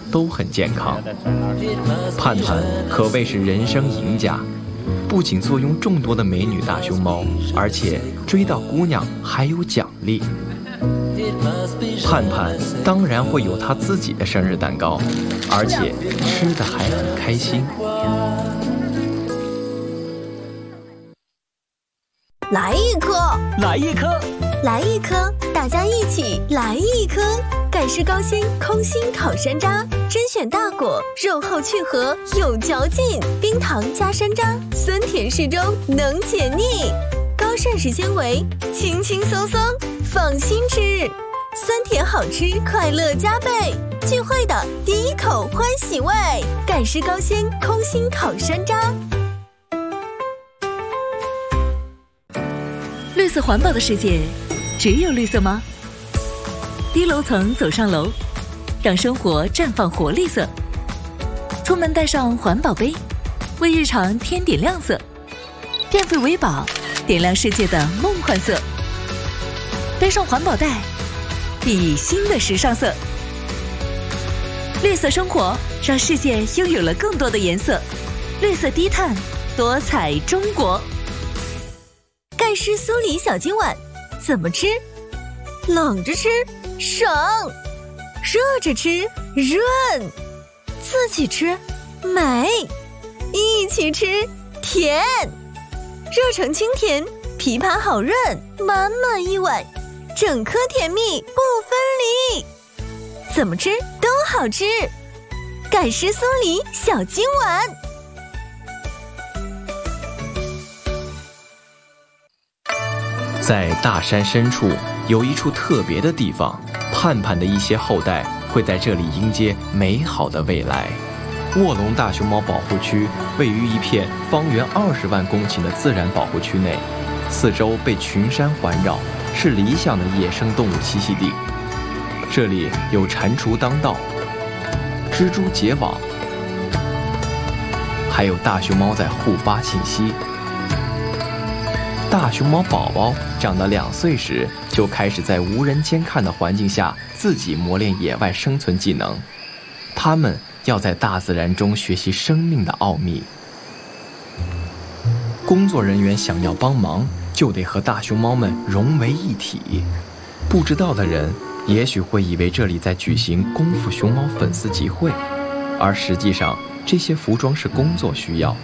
都很健康。盼盼可谓是人生赢家，不仅坐拥众多的美女大熊猫，而且追到姑娘还有奖励。盼盼当然会有他自己的生日蛋糕，而且吃得还很开心。 来一颗， 来一颗， 来一颗，大家一起来一颗！盖世高鲜空心烤山楂，甄选大果，肉厚去核，有嚼劲，冰糖加山楂，酸甜适中，能解腻，高膳食纤维，轻轻松松，放心吃，酸甜好吃，快乐加倍，聚会的第一口欢喜味，盖世高鲜空心烤山楂。 绿色环保的世界，只有绿色吗？低楼层走上楼，让生活绽放活力色。出门带上环保杯，为日常添点亮色。电费为宝，点亮世界的梦幻色。背上环保袋，熠熠新的时尚色。绿色生活，让世界拥有了更多的颜色。绿色低碳，多彩中国。 盖世酥梨小金碗，怎么吃？冷着吃省，热着吃润，自己吃美，一起吃甜，热成清甜，枇杷好润，满满一碗，整颗甜蜜不分离，怎么吃都好吃。盖世酥梨小金碗。 在大山深处有一处特别的地方，盼盼的一些后代会在这里迎接美好的未来。卧龙大熊猫保护区位于一片方圆20万公顷的自然保护区内，四周被群山环绕，是理想的野生动物栖息地。这里有蟾蜍当道，蜘蛛结网，还有大熊猫在互发信息。大熊猫宝宝长到2岁时，就开始在无人监看的环境下自己磨练野外生存技能。它们要在大自然中学习生命的奥秘。工作人员想要帮忙，就得和大熊猫们融为一体。不知道的人也许会以为这里在举行功夫熊猫粉丝集会，而实际上这些服装是工作需要。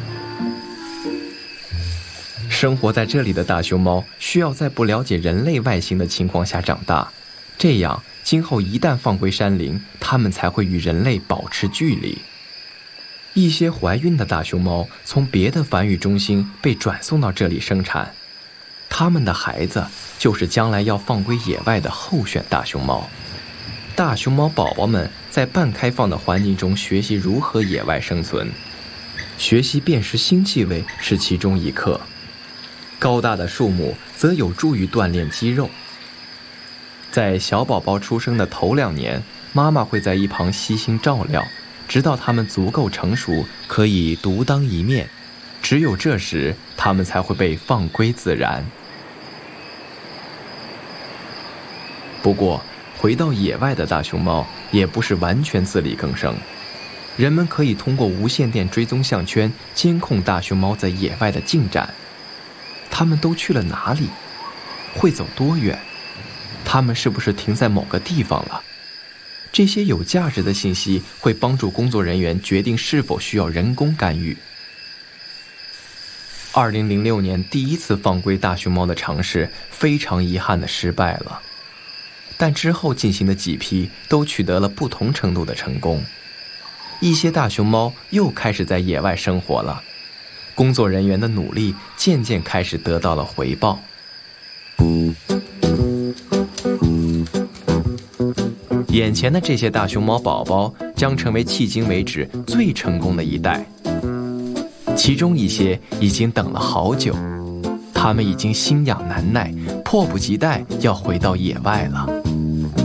生活在这里的大熊猫需要在不了解人类外形的情况下长大，这样今后一旦放归山林，它们才会与人类保持距离。一些怀孕的大熊猫从别的繁育中心被转送到这里生产，它们的孩子就是将来要放归野外的候选大熊猫。大熊猫宝宝们在半开放的环境中学习如何野外生存，学习辨识新气味是其中一课。高大的树木则有助于锻炼肌肉。在小宝宝出生的头2年，妈妈会在一旁悉心照料，直到它们足够成熟，可以独当一面。只有这时，它们才会被放归自然。不过，回到野外的大熊猫也不是完全自力更生。人们可以通过无线电追踪项圈监控大熊猫在野外的进展。它们都去了哪里？会走多远？它们是不是停在某个地方了？这些有价值的信息会帮助工作人员决定是否需要人工干预。2006年第一次放归大熊猫的尝试非常遗憾地失败了，但之后进行的几批都取得了不同程度的成功。一些大熊猫又开始在野外生活了。工作人员的努力渐渐开始得到了回报。眼前的这些大熊猫宝宝将成为迄今为止最成功的一代，其中一些已经等了好久，他们已经心痒难耐，迫不及待要回到野外了。